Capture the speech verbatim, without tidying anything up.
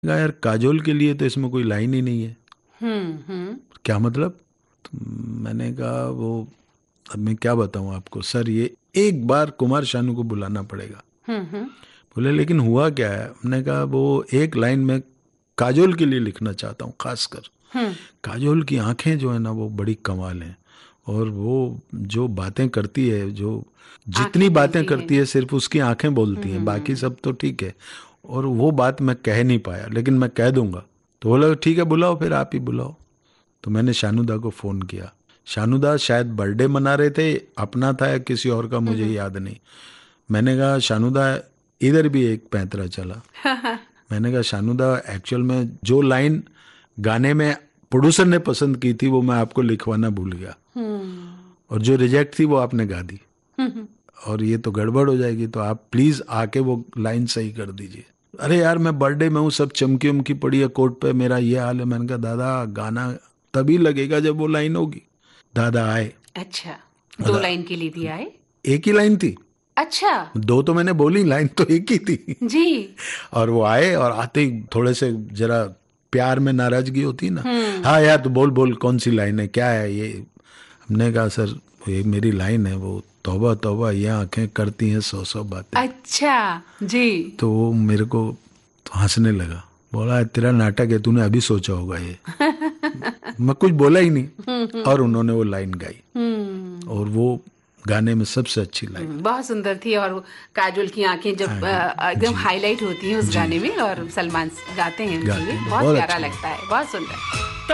कहा यार काजोल के लिए तो इसमें कोई लाइन ही नहीं है। हम्म हम्म क्या मतलब? तो मैंने कहा वो अब मैं क्या बताऊं आपको सर, ये एक बार कुमार शानू को बुलाना पड़ेगा। हम्म हम्म बोले लेकिन हुआ क्या है? हमने कहा वो एक लाइन में काजोल के लिए लिखना चाहता हूँ खासकर। हम्म। काजोल की आंखें जो है ना वो बड़ी कमाल हैं। और वो जो बातें करती है, जो जितनी आंखें बातें बोलती हैं। करती है सिर्फ उसकी आंखें बोलती हैं, बाकी हम्म। सब तो ठीक है। और वो बात मैं कह नहीं पाया, लेकिन मैं कह दूंगा। तो बोला ठीक है बुलाओ, फिर आप ही बुलाओ। तो मैंने शानुदा को फ़ोन किया। शानुदा शायद बर्थडे मना रहे थे, अपना था या किसी और का मुझे हम्म। याद नहीं। मैंने कहा शानुदा, इधर भी एक पैंतरा चला। मैंने कहा शानुदा, एक्चुअल में जो लाइन गाने में प्रोड्यूसर ने पसंद की थी वो मैं आपको लिखवाना भूल गया, हम्म और जो रिजेक्ट थी वो आपने गा दी। हम्म। और ये तो गड़बड़ हो जाएगी, तो आप प्लीज आके वो लाइन सही कर दीजिए। अरे यार मैं बर्थडे में हूँ, सब चमकी उमकी पड़ी है कोर्ट पे, मेरा ये हाल है। मैंने कहा दादा गाना तभी लगेगा जब वो लाइन होगी। दादा आए। अच्छा, दो दादा, लाइन के लिए दिया है। एक ही लाइन थी। अच्छा। दो तो मैंने बोली, लाइन तो एक ही थी। जी। और वो आए, और आते ही थोड़े से जरा प्यार में नाराजगी होती है ना। हम्म। हाँ यार तो बोल बोल, कौन सी लाइन है, क्या है ये? हमने कहा सर ये मेरी लाइन है वो, तौबा तौबा ये आंखें करती हैं सौ सौ बातें। अच्छा। जी। तो वो मेरे को तो हंसने लगा। बोला तेरा नाटक है, तूने अभी सोचा होगा ये। मैं कुछ बोला ही नहीं। हम्म और उन्होंने वो लाइन गाई, हम्म। और वो गाने में सबसे अच्छी लाइन। हम्म, बहुत सुंदर थी। और वो काजोल की आंखें जब आगे। अ, एकदम जी। हाईलाइट होती हैं उस जी। गाने में, और सलमान गाते हैं उनके गाते लिए, हैं, बहुत बहुत प्यारा अच्छा लगता लगता है, बहुत सुंदर।